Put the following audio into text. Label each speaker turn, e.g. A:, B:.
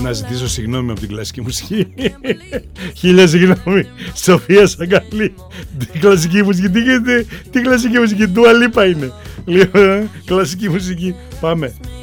A: Να ζητήσω συγγνώμη από την κλασική μουσική. Χίλια συγγνώμη. Σοφία Σαγκαλή. Την κλασική μουσική. Τι κλασική μουσική? Dua Lipa είναι. Κλασική μουσική. Πάμε.